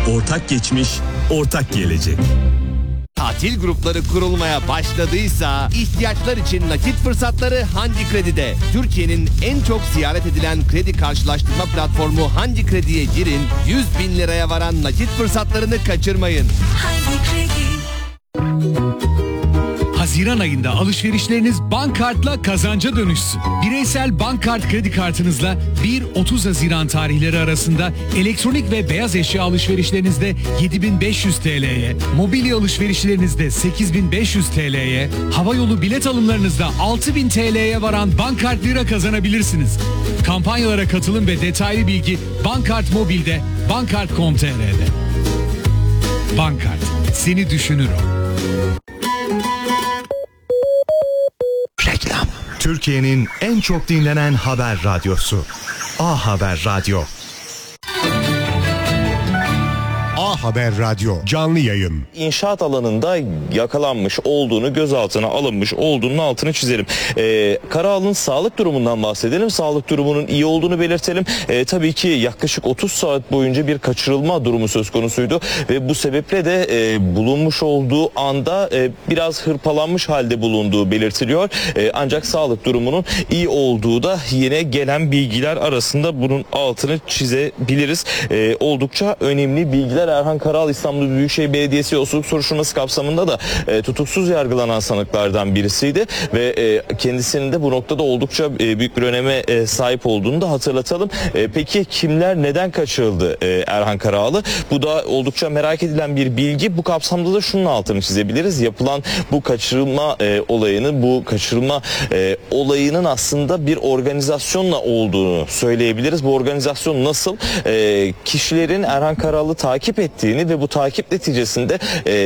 Ortak geçmiş, ortak gelecek. Tatil grupları kurulmaya başladıysa ihtiyaçlar için nakit fırsatları Handi Kredi'de. Türkiye'nin en çok ziyaret edilen kredi karşılaştırma platformu Handi Kredi'ye girin, 100.000 liraya varan nakit fırsatlarını kaçırmayın. Handi Kredi. Haziran ayında alışverişleriniz Bankkart'la kazanca dönüşsün. Bireysel Bankkart kredi kartınızla 1-30 Haziran tarihleri arasında elektronik ve beyaz eşya alışverişlerinizde 7.500 TL'ye, mobilya alışverişlerinizde 8.500 TL'ye, havayolu bilet alımlarınızda 6.000 TL'ye varan Bankkart lira kazanabilirsiniz. Kampanyalara katılın ve detaylı bilgi Bankkart Mobil'de, bankkart.com.tr'de. Bankkart, seni düşünür o. Reklam. Türkiye'nin en çok dinlenen haber radyosu. A Haber Radyo. A Haber Radyo canlı yayın. İnşaat alanında yakalanmış olduğunu, gözaltına alınmış olduğunun altını çizelim. Karaağlı'nın sağlık durumundan bahsedelim. Sağlık durumunun iyi olduğunu belirtelim. Tabii ki yaklaşık 30 saat boyunca bir kaçırılma durumu söz konusuydu ve bu sebeple de bulunmuş olduğu anda biraz hırpalanmış halde bulunduğu belirtiliyor. Ancak sağlık durumunun iyi olduğu da yine gelen bilgiler arasında bunun altını çizebiliriz. Oldukça önemli bilgiler. Erhan Karal İstanbul Büyükşehir Belediyesi yolsuzluk soruşturması kapsamında da tutuksuz yargılanan sanıklardan birisiydi ve kendisinin de bu noktada oldukça büyük bir öneme sahip olduğunu da hatırlatalım. Peki kimler neden kaçırıldı Erhan Karal'ı? Bu da oldukça merak edilen bir bilgi. Bu kapsamda da şunun altını çizebiliriz. Yapılan bu kaçırılma olayının aslında bir organizasyonla olduğunu söyleyebiliriz. Bu organizasyon nasıl? Kişilerin Erhan Karal'ı takip ettiğini ve bu takip neticesinde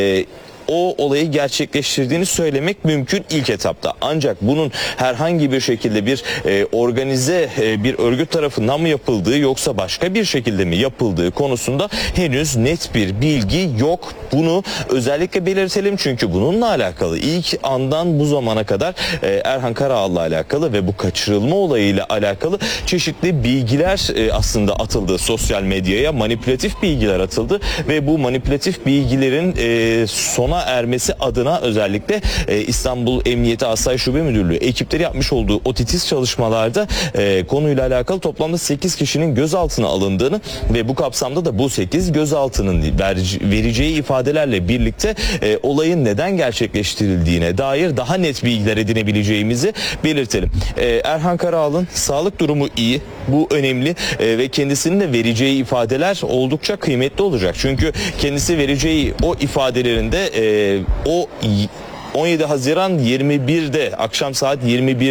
o olayı gerçekleştirdiğini söylemek mümkün ilk etapta. Ancak bunun herhangi bir şekilde bir organize bir örgüt tarafından mı yapıldığı yoksa başka bir şekilde mi yapıldığı konusunda henüz net bir bilgi yok. Bunu özellikle belirtelim çünkü bununla alakalı ilk andan bu zamana kadar Erhan Karal'la alakalı ve bu kaçırılma olayıyla alakalı çeşitli bilgiler aslında atıldı sosyal medyaya, manipülatif bilgiler atıldı ve bu manipülatif bilgilerin sona ermesi adına özellikle İstanbul Emniyeti Asayiş Şube Müdürlüğü ekipleri yapmış olduğu o titiz çalışmalarda konuyla alakalı toplamda 8 kişinin gözaltına alındığını ve bu kapsamda da bu 8 gözaltının vereceği ifadelerle birlikte olayın neden gerçekleştirildiğine dair daha net bilgiler edinebileceğimizi belirtelim. Erhan Karal'ın sağlık durumu iyi, bu önemli ve kendisinin de vereceği ifadeler oldukça kıymetli olacak. Çünkü kendisi vereceği o ifadelerinde o 17 Haziran 21'de akşam saat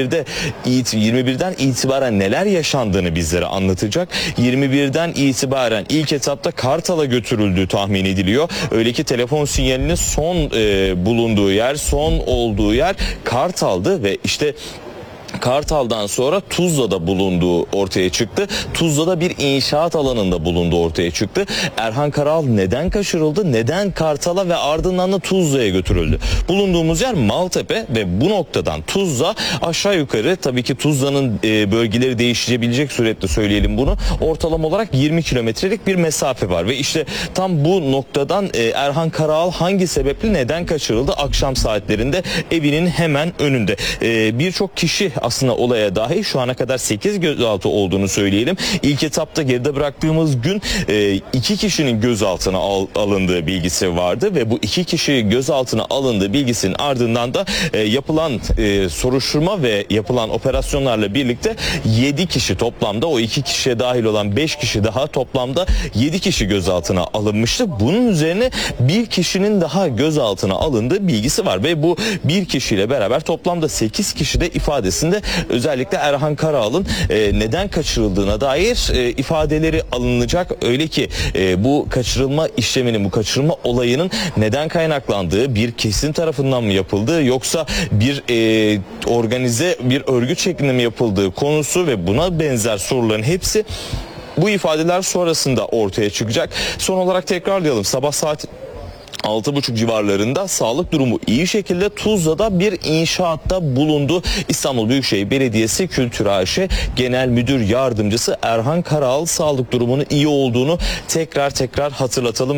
21'den itibaren neler yaşandığını bizlere anlatacak. 21'den itibaren ilk etapta Kartal'a götürüldüğü tahmin ediliyor. Öyle ki telefon sinyalinin son bulunduğu yer, son olduğu yer Kartal'dı ve işte Kartal'dan sonra Tuzla'da bulunduğu ortaya çıktı. Tuzla'da bir inşaat alanında bulunduğu ortaya çıktı. Erhan Karal neden kaçırıldı? Neden Kartal'a ve ardından da Tuzla'ya götürüldü? Bulunduğumuz yer Maltepe ve bu noktadan Tuzla aşağı yukarı tabii ki Tuzla'nın bölgeleri değişebilecek surette söyleyelim bunu. Ortalama olarak 20 kilometrelik bir mesafe var ve işte tam bu noktadan Erhan Karal hangi sebeple neden kaçırıldı? Akşam saatlerinde evinin hemen önünde. Birçok kişi aslında olaya dahil şu ana kadar 8 gözaltı olduğunu söyleyelim. İlk etapta geride bıraktığımız gün 2 kişinin gözaltına alındığı bilgisi vardı ve bu 2 kişi gözaltına alındığı bilgisinin ardından da yapılan soruşturma ve yapılan operasyonlarla birlikte 7 kişi toplamda o 2 kişiye dahil olan 5 kişi daha toplamda 7 kişi gözaltına alınmıştı. Bunun üzerine bir kişinin daha gözaltına alındığı bilgisi var ve bu bir kişiyle beraber toplamda 8 kişi de ifadesinde özellikle Erhan Karal'ın neden kaçırıldığına dair ifadeleri alınacak. Öyle ki bu kaçırılma işleminin, bu kaçırılma olayının neden kaynaklandığı, bir kesim tarafından mı yapıldığı yoksa bir organize bir örgüt şeklinde mi yapıldığı konusu ve buna benzer soruların hepsi bu ifadeler sonrasında ortaya çıkacak. Son olarak tekrarlayalım. Sabah saat 6.30 civarlarında sağlık durumu iyi şekilde Tuzla'da bir inşaatta bulundu. İstanbul Büyükşehir Belediyesi Kültür AŞ Genel Müdür Yardımcısı Erhan Karal sağlık durumunun iyi olduğunu tekrar hatırlatalım.